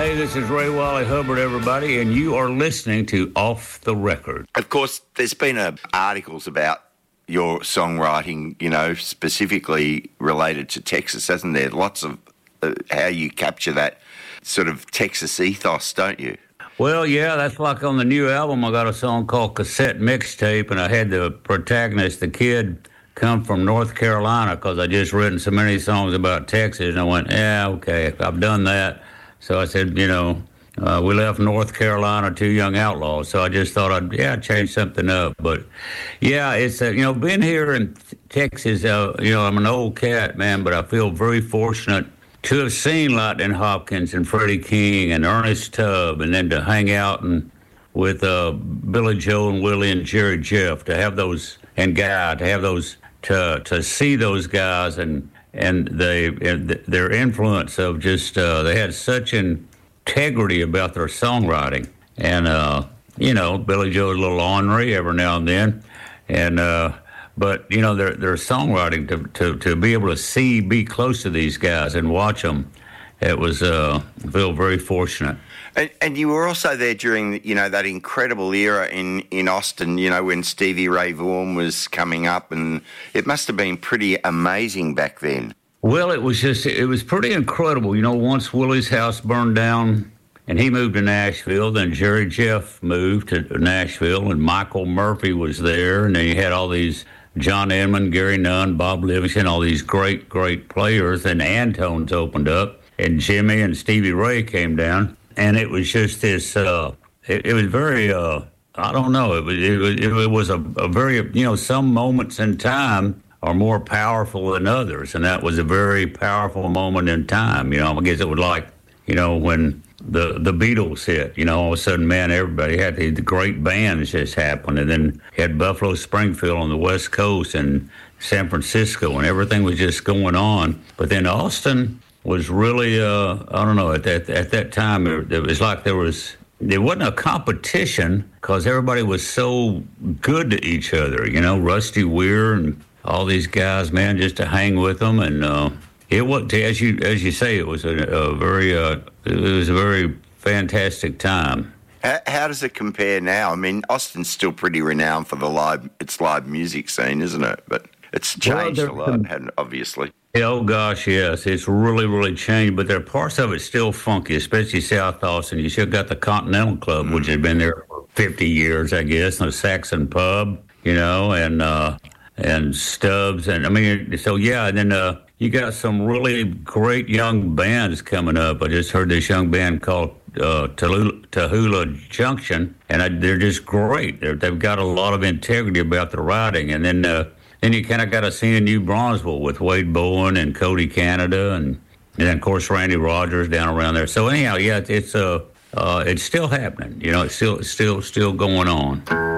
Hey, this is Ray Wally Hubbard, everybody, and you are listening to Off the Record. Of course, there's been articles about your songwriting, you know, specifically related to Texas, hasn't there? Lots of how you capture that sort of Texas ethos, don't you? Well, yeah, that's like on the new album. I got a song called Cassette Mixtape, and I had the protagonist, the kid, come from North Carolina because I just written so many songs about Texas, and I went, yeah, okay, I've done that. So I said, you know, we left North Carolina, Two Young Outlaws. So I just thought I'd change something up. But yeah, it's being here in Texas. I'm an old cat, man, but I feel very fortunate to have seen Lightning Hopkins and Freddie King and Ernest Tubb, and then to hang out with Billy Joe and Willie and Jerry Jeff, to have those, and Guy, to have those, to see those guys and their influence of just they had such integrity about their songwriting, and Billy Joe's a little ornery every now and then, and but their songwriting to be able to be close to these guys and watch them, it was I feel very fortunate. And you were also there during, that incredible era in Austin, when Stevie Ray Vaughan was coming up, and it must have been pretty amazing back then. Well, it was pretty incredible. Once Willie's house burned down and he moved to Nashville, then Jerry Jeff moved to Nashville, and Michael Murphy was there, and then you had all these John Edmund, Gary Nunn, Bob Livingston, all these great, great players, and Antones opened up, and Jimmy and Stevie Ray came down. And it was just this. It was very. I don't know. It was a very. Some moments in time are more powerful than others, and that was a very powerful moment in time. I guess it was like, when the Beatles hit. All of a sudden, man, everybody had the great bands just happen, and then you had Buffalo Springfield on the West Coast and San Francisco, and everything was just going on. But then Austin was really, I don't know, at that time, it was like there wasn't a competition because everybody was so good to each other, Rusty Weir and all these guys, man, just to hang with them. And it was, as you say, it was a very fantastic time. How does it compare now? I mean, Austin's still pretty renowned for its live music scene, isn't it? But it's changed a lot, obviously. Oh, gosh, yes. It's really, really changed, but there are parts of it still funky, especially South Austin. You still got the Continental Club, which has been there for 50 years, I guess, and the Saxon Pub, and Stubbs. And, I mean, so, yeah, and then you got some really great young bands coming up. I just heard this young band called Tahula Junction, and they're just great. They've got a lot of integrity about the writing, and then you kind of got to see in New Braunfels with Wade Bowen and Cody Canada, and then, of course, Randy Rogers down around there. So anyhow, yeah, it's still happening. It's still going on.